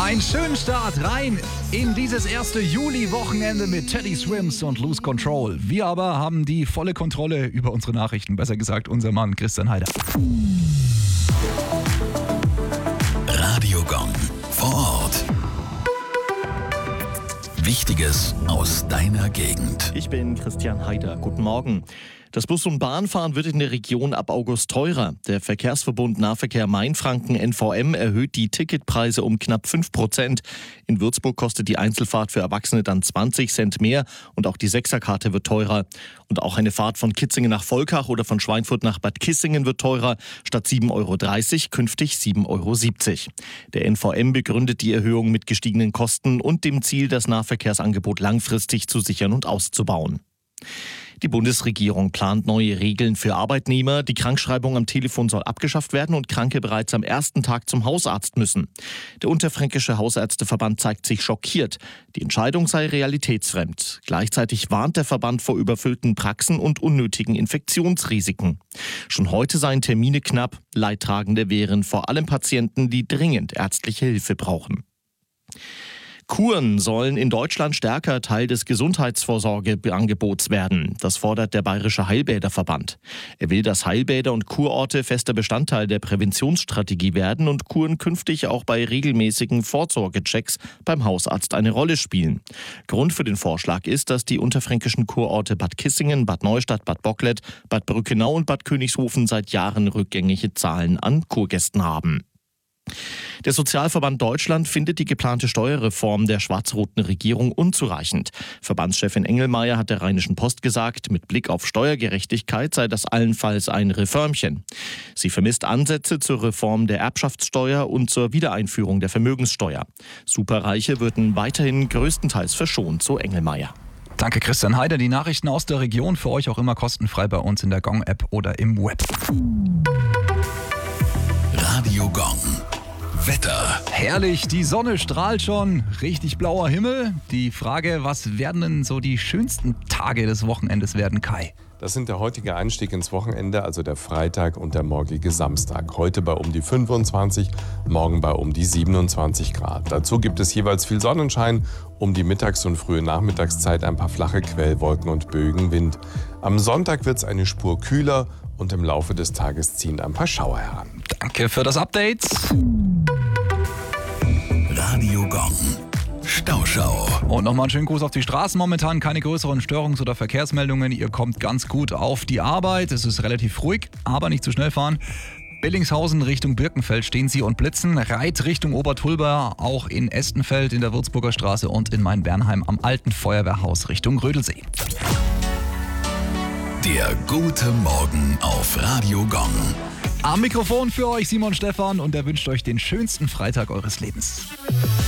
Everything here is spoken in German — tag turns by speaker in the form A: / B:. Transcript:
A: Einen schönen Start rein in dieses erste Juli-Wochenende mit Teddy Swims und Lose Control. Wir aber haben die volle Kontrolle über unsere Nachrichten, besser gesagt unser Mann Christian Heider.
B: Radio Gong vor Ort. Wichtiges aus deiner Gegend.
C: Ich bin Christian Heider. Guten Morgen. Das Bus- und Bahnfahren wird in der Region ab August teurer. Der Verkehrsverbund Nahverkehr Mainfranken NVM erhöht die Ticketpreise um knapp 5%. In Würzburg kostet die Einzelfahrt für Erwachsene dann 20 Cent mehr und auch die Sechserkarte wird teurer. Und auch eine Fahrt von Kitzingen nach Volkach oder von Schweinfurt nach Bad Kissingen wird teurer. Statt 7,30 Euro künftig 7,70 Euro. Der NVM begründet die Erhöhung mit gestiegenen Kosten und dem Ziel, das Nahverkehrsangebot langfristig zu sichern und auszubauen. Die Bundesregierung plant neue Regeln für Arbeitnehmer. Die Krankschreibung am Telefon soll abgeschafft werden und Kranke bereits am ersten Tag zum Hausarzt müssen. Der Unterfränkische Hausärzteverband zeigt sich schockiert. Die Entscheidung sei realitätsfremd. Gleichzeitig warnt der Verband vor überfüllten Praxen und unnötigen Infektionsrisiken. Schon heute seien Termine knapp. Leidtragende wären vor allem Patienten, die dringend ärztliche Hilfe brauchen.Kuren sollen in Deutschland stärker Teil des Gesundheitsvorsorgeangebots werden. Das fordert der Bayerische Heilbäderverband. Er will, dass Heilbäder und Kurorte fester Bestandteil der Präventionsstrategie werden und Kuren künftig auch bei regelmäßigen Vorsorgechecks beim Hausarzt eine Rolle spielen. Grund für den Vorschlag ist, dass die unterfränkischen Kurorte Bad Kissingen, Bad Neustadt, Bad Bocklet, Bad Brückenau und Bad Königshofen seit Jahren rückgängige Zahlen an Kurgästen haben. Der Sozialverband Deutschland findet die geplante Steuerreform der schwarz-roten Regierung unzureichend. Verbandschefin Engelmeier hat der Rheinischen Post gesagt, mit Blick auf Steuergerechtigkeit sei das allenfalls ein Reformchen. Sie vermisst Ansätze zur Reform der Erbschaftssteuer und zur Wiedereinführung der Vermögenssteuer. Superreiche würden weiterhin größtenteils verschont, so Engelmeier.
A: Danke Christian Heider. Die Nachrichten aus der Region für euch auch immer kostenfrei bei uns in der Gong-App oder im Web.
B: Radio Gong. Wetter.
A: Herrlich, die Sonne strahlt schon, richtig blauer Himmel. Die Frage, was werden denn so die schönsten Tage des Wochenendes werden, Kai?
D: Das sind der heutige Einstieg ins Wochenende, also der Freitag und der morgige Samstag. Heute bei um die 25, morgen bei um die 27 Grad. Dazu gibt es jeweils viel Sonnenschein, um die Mittags- und frühe Nachmittagszeit ein paar flache Quellwolken und Bögen Wind. Am Sonntag wird es eine Spur kühler und im Laufe des Tages ziehen ein paar Schauer heran.
A: Danke für das Update.
B: Radio Gong. Stauschau.
A: Und nochmal einen schönen Gruß auf die Straßen. Momentan keine größeren Störungs- oder Verkehrsmeldungen. Ihr kommt ganz gut auf die Arbeit. Es ist relativ ruhig, aber nicht zu schnell fahren. Billingshausen Richtung Birkenfeld stehen Sie und blitzen. Reit Richtung Obertulba, auch in Estenfeld in der Würzburger Straße und in Main-Bernheim am Alten Feuerwehrhaus Richtung Rödelsee.
B: Der gute Morgen auf Radio Gong.
A: Am Mikrofon für euch Simon Stephan und er wünscht euch den schönsten Freitag eures Lebens.